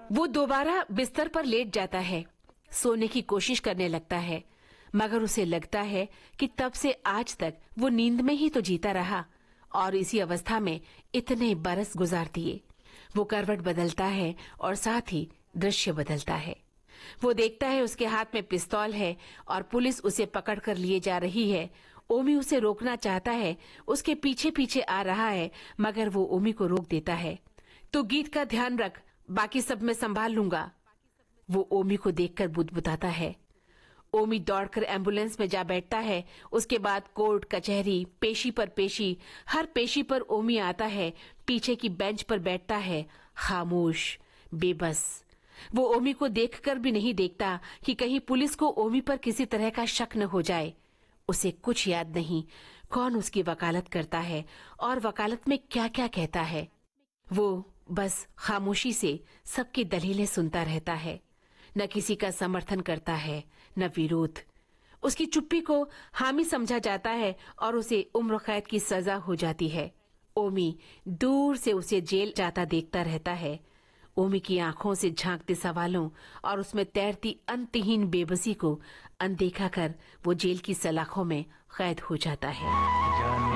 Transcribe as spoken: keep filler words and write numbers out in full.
वो दोबारा बिस्तर पर लेट जाता है, सोने की कोशिश करने लगता है, मगर उसे लगता है कि तब से आज तक वो नींद में ही तो जीता रहा और इसी अवस्था में इतने बरस गुजार दिए। वो करवट बदलता है और साथ ही दृश्य बदलता है। वो देखता है उसके हाथ में पिस्तौल है और पुलिस उसे पकड़ कर लिए जा रही है। ओमी उसे रोकना चाहता है, उसके पीछे पीछे आ रहा है, मगर वो ओमी को रोक देता है। तो गीत का ध्यान रख, बाकी सब मैं संभाल लूंगा। वो ओमी को देखकर बुदबुदाता है। ओमी दौड़कर एम्बुलेंस में जा बैठता है। उसके बाद कोर्ट कचहरी, पेशी पर पेशी, हर पेशी पर ओमी आता है, पीछे की बेंच पर बैठता है, खामोश, बेबस। वो ओमी को देखकर भी नहीं देखता कि कहीं पुलिस को ओमी पर किसी तरह का शक न हो जाए। उसे कुछ याद नहीं कौन उसकी वकालत करता है और वकालत में क्या क्या कहता है। वो बस खामोशी से सबकी दलीलें सुनता रहता है, न किसी का समर्थन करता है न विरोध। उसकी चुप्पी को हामी समझा जाता है और उसे उम्र कैद की सजा हो जाती है। ओमी दूर से उसे जेल जाता देखता रहता है। ओमी की आंखों से झांकते सवालों और उसमें तैरती अंतहीन बेबसी को अनदेखा कर वो जेल की सलाखों में कैद हो जाता है।